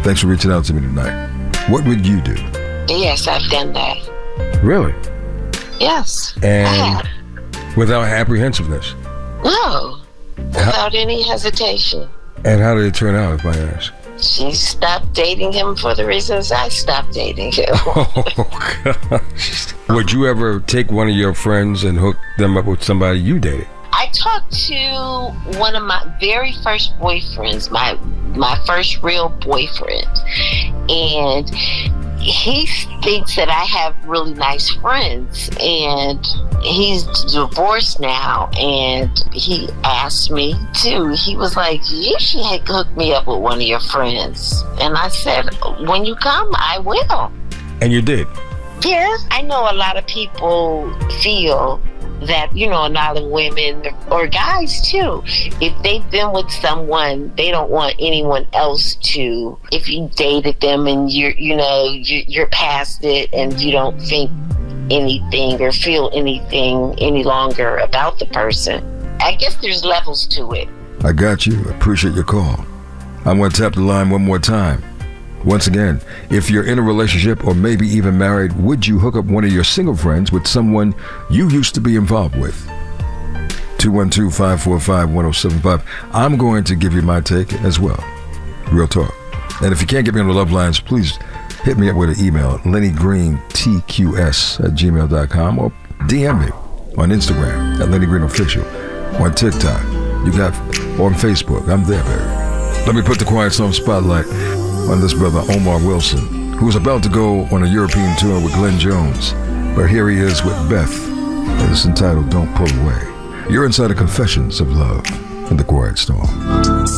Thanks for reaching out to me tonight. What would you do? Yes, I've done that. Really? Yes. And without apprehensiveness? No. Without any hesitation. And how did it turn out, if I ask? She stopped dating him for the reasons I stopped dating him. Oh, gosh. Would you ever take one of your friends and hook them up with somebody you dated? I talked to one of my very first boyfriends, my first real boyfriend, and he thinks that I have really nice friends, and he's divorced now, and he asked me too. He was like, you should hook me up with one of your friends. And I said, when you come, I will. And you did? Yeah. I know a lot of people feel that, a lot of women or guys too, if they've been with someone, they don't want anyone else to. If you dated them and you're past it and you don't think anything or feel anything any longer about the person, I guess there's levels to it. I got you. Appreciate your call. I'm going to tap the line one more time. Once again, if you're in a relationship or maybe even married, would you hook up one of your single friends with someone you used to be involved with? 212-545-1075. I'm going to give you my take as well. Real talk. And if you can't get me on the love lines, please hit me up with an email, LennyGreenTQS@gmail.com, or DM me on Instagram @LennyGreenOfficial, on TikTok, on Facebook. I'm there, baby. Let me put the Quiet Storm spotlight on this brother Omar Wilson, who is about to go on a European tour with Glenn Jones. But here he is with Beth, and it's entitled Don't Pull Away. You're inside the Confessions of Love in the Quiet Storm.